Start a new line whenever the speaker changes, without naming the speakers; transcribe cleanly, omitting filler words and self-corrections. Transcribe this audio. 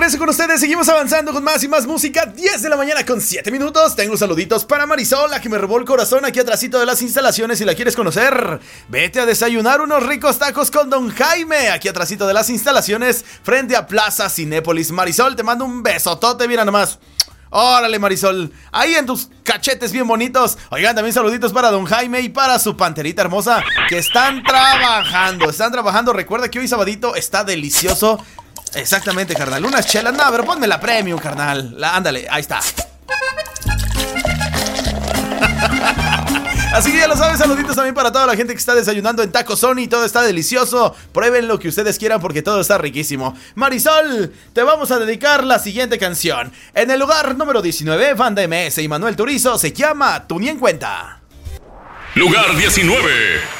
regreso con ustedes, seguimos avanzando con más y más música. 10 de la mañana con 7 minutos. Tengo saluditos para Marisol, la que me robó el corazón aquí atrásito de las instalaciones. Si la quieres conocer, vete a desayunar unos ricos tacos con Don Jaime, aquí atrásito de las instalaciones, frente a Plaza Cinépolis. Marisol, te mando un besotote, mira nomás. Órale, Marisol, ahí en tus cachetes bien bonitos. Oigan, también saluditos para Don Jaime y para su panterita hermosa, que están trabajando. Recuerda que hoy sabadito está delicioso. Exactamente, carnal, unas chelas. No, pero ponme la premium, carnal. Ándale, ahí está. Así que ya lo sabes, saluditos también para toda la gente que está desayunando en Taco Sony. Todo está delicioso, prueben lo que ustedes quieran porque todo está riquísimo. Marisol, te vamos a dedicar la siguiente canción. En el lugar número 19, Banda MS y Manuel Turizo, se llama Tú Ni En Cuenta.
Lugar 19.